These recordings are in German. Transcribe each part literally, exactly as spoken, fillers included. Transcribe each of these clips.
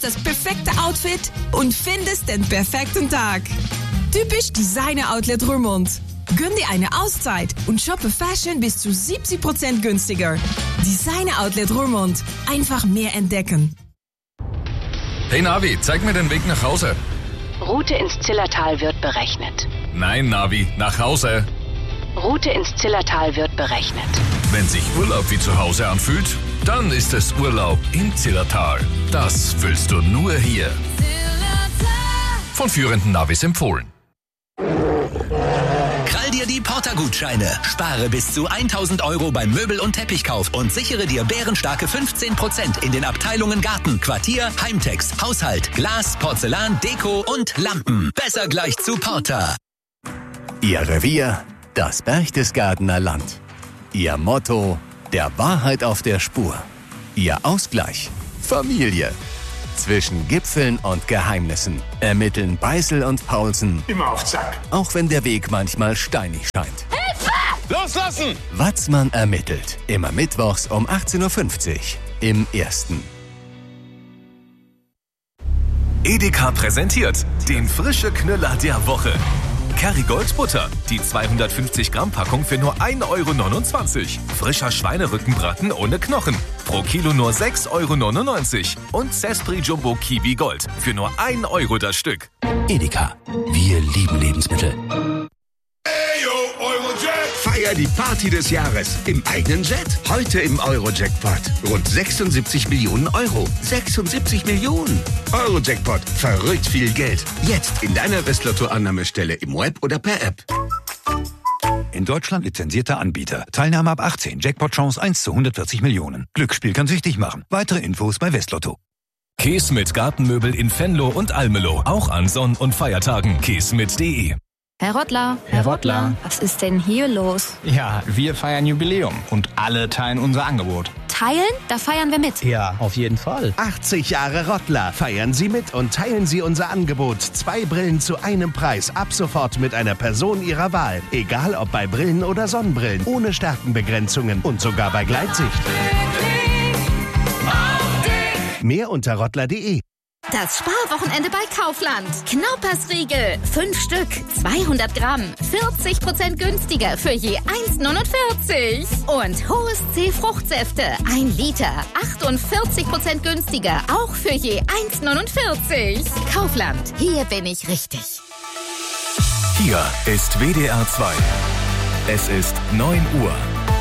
Das perfekte Outfit und findest den perfekten Tag. Typisch Designer Outlet Roermond. Gönn dir eine Auszeit und shoppe Fashion bis zu siebzig Prozent günstiger. Designer Outlet Roermond. Einfach mehr entdecken. Hey Navi, zeig mir den Weg nach Hause. Route ins Zillertal wird berechnet. Nein, Navi, nach Hause. Route ins Zillertal wird berechnet. Wenn sich Urlaub wie zu Hause anfühlt, dann ist es Urlaub im Zillertal. Das fühlst du nur hier. Von führenden Navis empfohlen. Krall dir die Porter-Gutscheine. Spare bis zu tausend Euro beim Möbel- und Teppichkauf und sichere dir bärenstarke fünfzehn Prozent in den Abteilungen Garten, Quartier, Heimtex, Haushalt, Glas, Porzellan, Deko und Lampen. Besser gleich zu Porter. Ihr Revier, das Berchtesgadener Land. Ihr Motto, der Wahrheit auf der Spur. Ihr Ausgleich, Familie. Zwischen Gipfeln und Geheimnissen ermitteln Beißel und Paulsen. Immer auf Zack. Auch wenn der Weg manchmal steinig scheint. Hilfe! Loslassen! Watzmann ermittelt. Immer mittwochs um achtzehn Uhr fünfzig im Ersten. Edeka präsentiert den frische Knüller der Woche. Kerrygold Butter, die zweihundertfünfzig Gramm Packung für nur ein Euro neunundzwanzig. Frischer Schweinerückenbraten ohne Knochen, pro Kilo nur sechs Euro neunundneunzig. Und Zespri Jumbo Kiwi Gold für nur ein Euro das Stück. Edeka, wir lieben Lebensmittel. Feier die Party des Jahres im eigenen Jet. Heute im Euro-Jackpot. Rund sechsundsiebzig Millionen Euro. sechsundsiebzig Millionen. Euro-Jackpot. Verrückt viel Geld. Jetzt in deiner Westlotto-Annahmestelle im Web oder per App. In Deutschland lizenzierter Anbieter. Teilnahme ab achtzehn. Jackpot-Chance eins zu hundertvierzig Millionen. Glücksspiel kann süchtig machen. Weitere Infos bei Westlotto. Käse mit Gartenmöbel in Venlo und Almelo. Auch an Sonn- und Feiertagen. käse mit punkt de. Herr Rottler. Herr Rottler. Was ist denn hier los? Ja, wir feiern Jubiläum und alle teilen unser Angebot. Teilen? Da feiern wir mit. Ja, auf jeden Fall. achtzig Jahre Rottler. Feiern Sie mit und teilen Sie unser Angebot. Zwei Brillen zu einem Preis. Ab sofort mit einer Person Ihrer Wahl. Egal ob bei Brillen oder Sonnenbrillen. Ohne Stärkenbegrenzungen und sogar bei Gleitsicht. Mehr unter rottler punkt de. Das Sparwochenende bei Kaufland. Knaupersriegel. Fünf Stück. zweihundert Gramm. vierzig Prozent günstiger für je eins neunundvierzig. Und Hohes C Fruchtsäfte. Ein Liter. achtundvierzig Prozent günstiger. Auch für je eins neunundvierzig. Kaufland. Hier bin ich richtig. Hier ist W D R zwei. Es ist neun Uhr.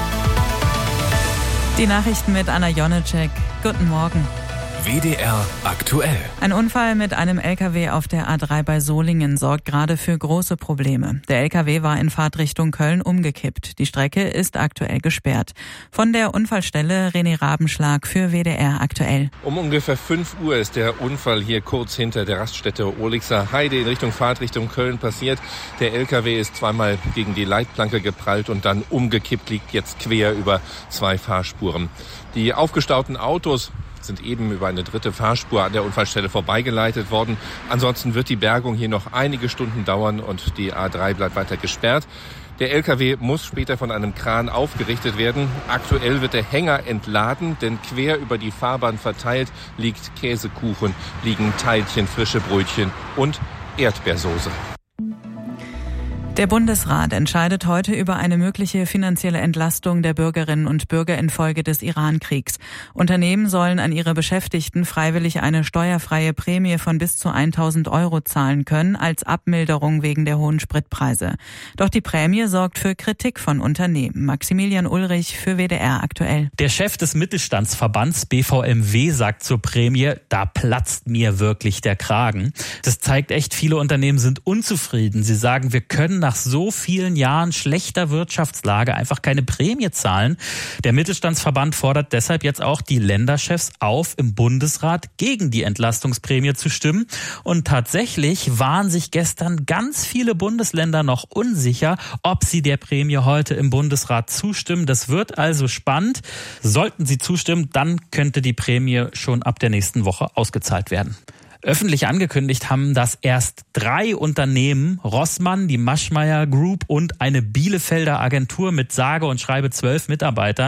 Die Nachrichten mit Anna Jonecek. Guten Morgen. W D R aktuell. Ein Unfall mit einem L K W auf der A drei bei Solingen sorgt gerade für große Probleme. Der L K W war in Fahrtrichtung Köln umgekippt. Die Strecke ist aktuell gesperrt. Von der Unfallstelle René Rabenschlag für W D R aktuell. Um ungefähr fünf Uhr ist der Unfall hier kurz hinter der Raststätte Ohlixer Heide in Richtung Fahrtrichtung Köln passiert. Der L K W ist zweimal gegen die Leitplanke geprallt und dann umgekippt, liegt jetzt quer über zwei Fahrspuren. Die aufgestauten Autos sind eben über eine dritte Fahrspur an der Unfallstelle vorbeigeleitet worden. Ansonsten wird die Bergung hier noch einige Stunden dauern und die A drei bleibt weiter gesperrt. Der L K W muss später von einem Kran aufgerichtet werden. Aktuell wird der Hänger entladen, denn quer über die Fahrbahn verteilt liegt Käsekuchen, liegen Teilchen, frische Brötchen und Erdbeersoße. Der Bundesrat entscheidet heute über eine mögliche finanzielle Entlastung der Bürgerinnen und Bürger infolge des Iran-Kriegs. Unternehmen sollen an ihre Beschäftigten freiwillig eine steuerfreie Prämie von bis zu tausend Euro zahlen können, als Abmilderung wegen der hohen Spritpreise. Doch die Prämie sorgt für Kritik von Unternehmen. Maximilian Ulrich für W D R aktuell. Der Chef des Mittelstandsverbands B V M W sagt zur Prämie, da platzt mir wirklich der Kragen. Das zeigt echt, viele Unternehmen sind unzufrieden. Sie sagen, wir können nach so vielen Jahren schlechter Wirtschaftslage einfach keine Prämie zahlen. Der Mittelstandsverband fordert deshalb jetzt auch die Länderchefs auf, im Bundesrat gegen die Entlastungsprämie zu stimmen. Und tatsächlich waren sich gestern ganz viele Bundesländer noch unsicher, ob sie der Prämie heute im Bundesrat zustimmen. Das wird also spannend. Sollten sie zustimmen, dann könnte die Prämie schon ab der nächsten Woche ausgezahlt werden. Öffentlich angekündigt haben das erst drei Unternehmen, Rossmann, die Maschmeyer Group und eine Bielefelder Agentur mit sage und schreibe zwölf Mitarbeitern.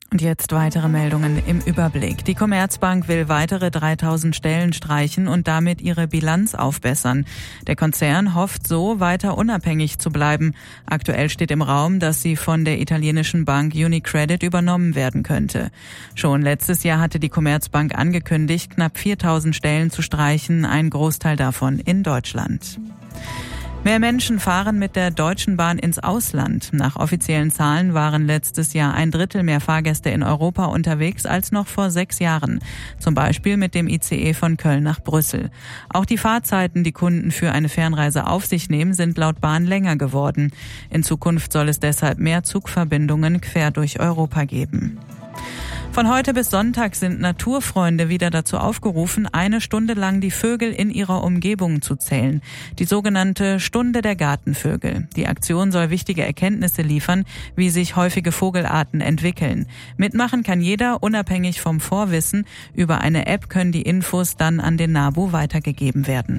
Und jetzt weitere Meldungen im Überblick. Die Commerzbank will weitere dreitausend Stellen streichen und damit ihre Bilanz aufbessern. Der Konzern hofft so, weiter unabhängig zu bleiben. Aktuell steht im Raum, dass sie von der italienischen Bank UniCredit übernommen werden könnte. Schon letztes Jahr hatte die Commerzbank angekündigt, knapp viertausend Stellen zu streichen, ein Großteil davon in Deutschland. Mehr Menschen fahren mit der Deutschen Bahn ins Ausland. Nach offiziellen Zahlen waren letztes Jahr ein Drittel mehr Fahrgäste in Europa unterwegs als noch vor sechs Jahren. Zum Beispiel mit dem I C E von Köln nach Brüssel. Auch die Fahrzeiten, die Kunden für eine Fernreise auf sich nehmen, sind laut Bahn länger geworden. In Zukunft soll es deshalb mehr Zugverbindungen quer durch Europa geben. Von heute bis Sonntag sind Naturfreunde wieder dazu aufgerufen, eine Stunde lang die Vögel in ihrer Umgebung zu zählen. Die sogenannte Stunde der Gartenvögel. Die Aktion soll wichtige Erkenntnisse liefern, wie sich häufige Vogelarten entwickeln. Mitmachen kann jeder, unabhängig vom Vorwissen. Über eine App können die Infos dann an den NABU weitergegeben werden.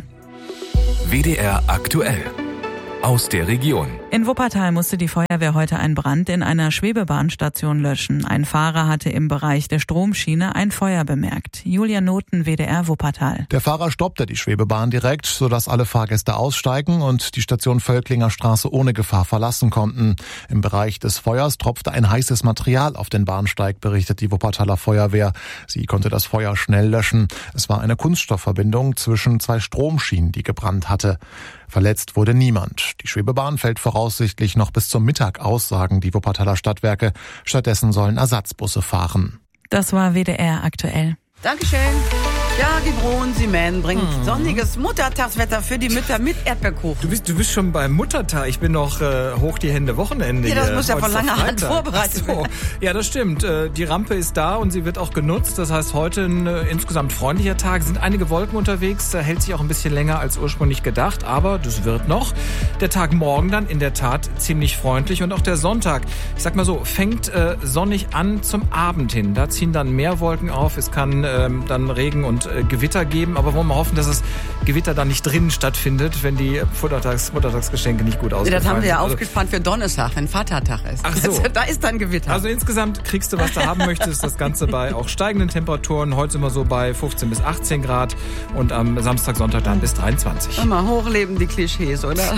W D R aktuell. Aus der Region. In Wuppertal musste die Feuerwehr heute einen Brand in einer Schwebebahnstation löschen. Ein Fahrer hatte im Bereich der Stromschiene ein Feuer bemerkt. Julia Noten, W D R Wuppertal. Der Fahrer stoppte die Schwebebahn direkt, sodass alle Fahrgäste aussteigen und die Station Völklinger Straße ohne Gefahr verlassen konnten. Im Bereich des Feuers tropfte ein heißes Material auf den Bahnsteig, berichtet die Wuppertaler Feuerwehr. Sie konnte das Feuer schnell löschen. Es war eine Kunststoffverbindung zwischen zwei Stromschienen, die gebrannt hatte. Verletzt wurde niemand. Die Schwebebahn fällt voraussichtlich noch bis zum Mittag aus, sagen die Wuppertaler Stadtwerke. Stattdessen sollen Ersatzbusse fahren. Das war W D R aktuell. Dankeschön. Ja, Gebron Siemens bringt hm. sonniges Muttertagswetter für die Mütter mit Erdbeerkuchen. Du bist, du bist schon beim Muttertag. Ich bin noch äh, hoch die Hände Wochenende. Ja, das hier. muss ja Heute von langer Hand vorbereitet so. werden. Ja, das stimmt. Äh, die Rampe ist da und sie wird auch genutzt. Das heißt, heute ein äh, insgesamt freundlicher Tag. Sind einige Wolken unterwegs. Da hält sich auch ein bisschen länger als ursprünglich gedacht. Aber das wird noch. Der Tag morgen dann in der Tat ziemlich freundlich. Und auch der Sonntag, ich sag mal so, fängt äh, sonnig an zum Abend hin. Da ziehen dann mehr Wolken auf. Es kann äh, dann Regen und äh, Gewitter geben. Aber wollen wir hoffen, dass das Gewitter dann nicht drinnen stattfindet, wenn die Muttertags, Muttertagsgeschenke nicht gut ausgefallen sind. Das haben wir ja also, aufgespannt für Donnerstag, wenn Vatertag ist. Ach so. Also, da ist dann Gewitter. Also insgesamt kriegst du, was du haben möchtest. Das Ganze bei auch steigenden Temperaturen. Heute sind wir so bei fünfzehn bis achtzehn Grad und am Samstag, Sonntag dann bis dreiundzwanzig. Immer hochleben die Klischees, oder?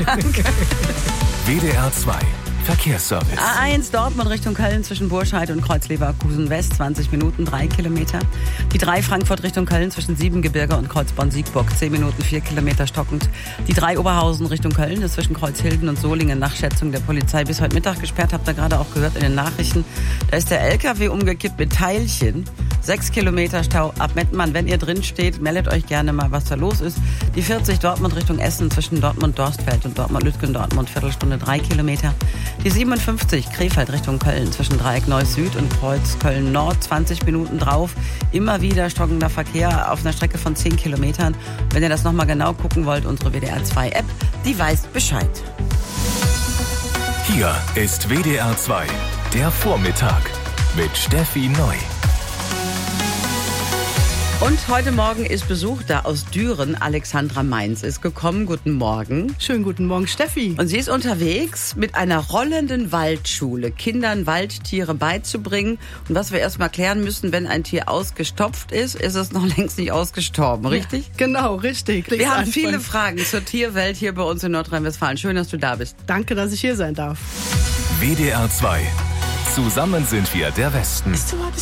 W D R zwei Verkehrsservice. A eins Dortmund Richtung Köln zwischen Burscheid und Kreuz-Leverkusen West, zwanzig Minuten, drei Kilometer. Die drei Frankfurt Richtung Köln zwischen Siebengebirge und Kreuzborn-Siegburg, zehn Minuten, vier Kilometer stockend. Die drei Oberhausen Richtung Köln ist zwischen Kreuzhilden und Solingen nach Schätzung der Polizei bis heute Mittag gesperrt. Habt ihr gerade auch gehört in den Nachrichten. Da ist der L K W umgekippt mit Teilchen. Sechs Kilometer Stau ab Mettmann. Wenn ihr drin steht, meldet euch gerne mal, was da los ist. Die vierzig Dortmund Richtung Essen zwischen Dortmund-Dorstfeld und Dortmund-Lütgendortmund, Viertelstunde, drei Kilometer. Die siebenundfünfzig Krefeld Richtung Köln zwischen Dreieck Neuss Süd und Kreuz Köln Nord, zwanzig Minuten drauf. Immer wieder stockender Verkehr auf einer Strecke von zehn Kilometern. Wenn ihr das nochmal genau gucken wollt, unsere W D R zwei App, die weiß Bescheid. Hier ist W D R zwei, der Vormittag mit Steffi Neu. Und heute Morgen ist Besuch da aus Düren. Alexandra Mainz ist gekommen. Guten Morgen. Schönen guten Morgen, Steffi. Und sie ist unterwegs mit einer rollenden Waldschule, Kindern Waldtiere beizubringen. Und was wir erstmal klären müssen, wenn ein Tier ausgestopft ist, ist es noch längst nicht ausgestorben, richtig? Ja, genau, richtig. Wir haben viele Fragen zur Tierwelt hier bei uns in Nordrhein-Westfalen. Schön, dass du da bist. Danke, dass ich hier sein darf. W D R zwei. Zusammen sind wir der Westen.